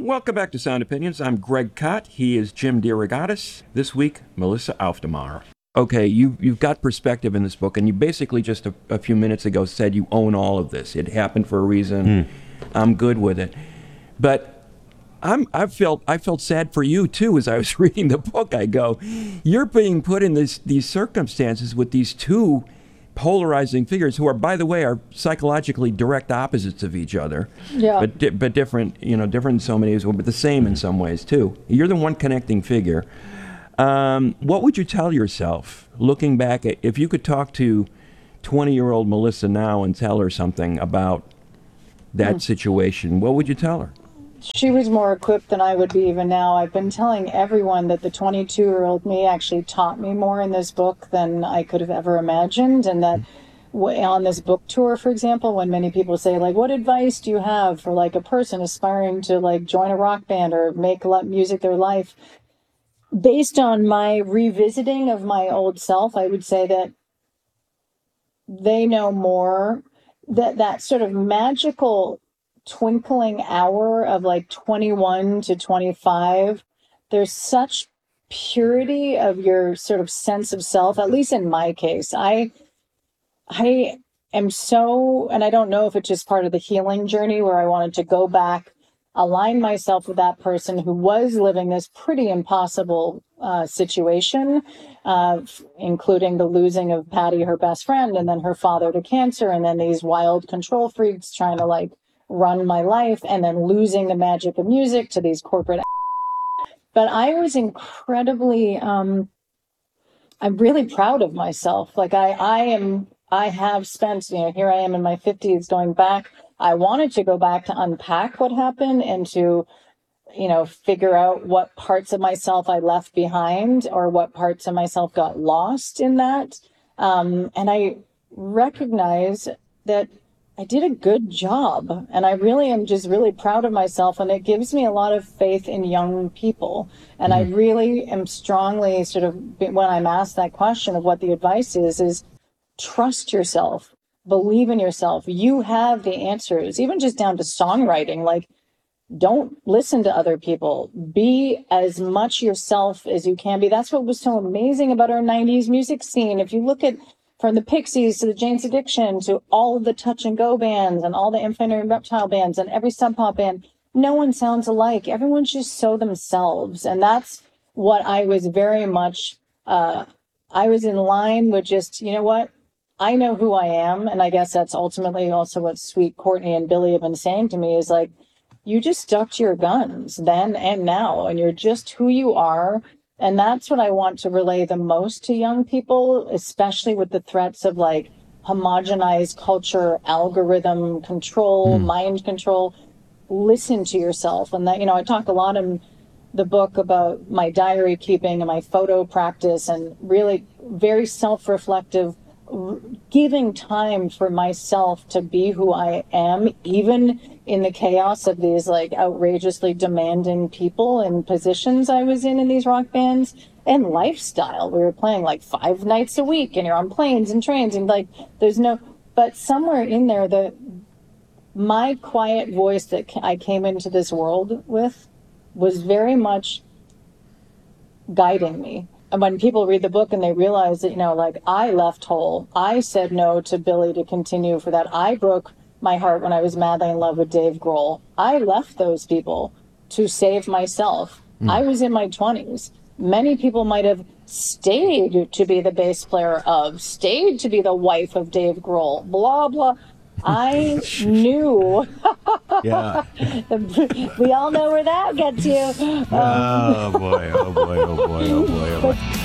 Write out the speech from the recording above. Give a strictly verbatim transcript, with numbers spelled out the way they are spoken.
Welcome back to Sound Opinions. I'm Greg Kot. He is Jim DeRogatis. This week, Melissa Aufdermar. Okay, you, you've got perspective in this book, and you basically just a, a few minutes ago said you own all of this. It happened for a reason. Mm. I'm good with it. But I'm, I felt I felt sad for you, too, as I was reading the book. I go, you're being put in this, these circumstances with these two polarizing figures who are, by the way, are psychologically direct opposites of each other. Yeah. But di- but different, you know, different in so many ways, but the same in some ways too. You're the one connecting figure. Um, what would you tell yourself, looking back at, if you could talk to twenty-year-old Melissa now and tell her something about that mm. situation, what would you tell her? She was more equipped than I would be even now. I've been telling everyone that the twenty-two-year-old me actually taught me more in this book than I could have ever imagined, and that w- on this book tour, for example, when many people say, like, what advice do you have for, like, a person aspiring to, like, join a rock band or make music their life? Based on my revisiting of my old self, I would say that they know more, that that sort of magical twinkling hour of like twenty-one to twenty-five, there's such purity of your sort of sense of self, at least in my case. I I am so, and I don't know if it's just part of the healing journey where I wanted to go back, align myself with that person who was living this pretty impossible uh, situation, uh, including the losing of Patty, her best friend, and then her father to cancer, and then these wild control freaks trying to like run my life, and then losing the magic of music to these corporate. But I was incredibly, um, I'm really proud of myself. Like I, I am, I have spent, you know, here I am in my fifties going back. I wanted to go back to unpack what happened and to, you know, figure out what parts of myself I left behind or what parts of myself got lost in that. Um, and I recognize that I did a good job, and I really am just really proud of myself, and it gives me a lot of faith in young people. And mm-hmm. I really am strongly sort of, when I'm asked that question of what the advice is, is trust yourself, believe in yourself. You have the answers, even just down to songwriting. Like, don't listen to other people. Be as much yourself as you can be. That's what was so amazing about our nineties music scene. If you look at from the Pixies to the Jane's Addiction to all of the touch and go bands and all the Infinite and Reptile bands and every Sub Pop band, no one sounds alike. Everyone's just so themselves. And that's what I was very much, uh, I was in line with just, you know what? I know who I am. And I guess that's ultimately also what Sweet Courtney and Billy have been saying to me is like, you just stuck to your guns then and now, and you're just who you are. And that's what I want to relay the most to young people, especially with the threats of like homogenized culture, algorithm control, mm. mind control. Listen to yourself. And that, you know, I talk a lot in the book about my diary keeping and my photo practice and really very self-reflective, giving time for myself to be who I am, even in the chaos of these like outrageously demanding people and positions I was in in these rock bands and lifestyle. We were playing like five nights a week and you're on planes and trains and like there's no, but somewhere in there, the my quiet voice that I came into this world with was very much guiding me. And when people read the book and they realize that, you know, like I left whole, I said no to Billy to continue for that. I broke my heart when I was madly in love with Dave Grohl. I left those people to save myself. Mm. I was in my twenties. Many people might have stayed to be the bass player of, stayed to be the wife of Dave Grohl, blah, blah. I knew. Yeah. We all know where that gets you. Um, oh, boy, oh, boy, oh, boy, oh, boy, oh, boy.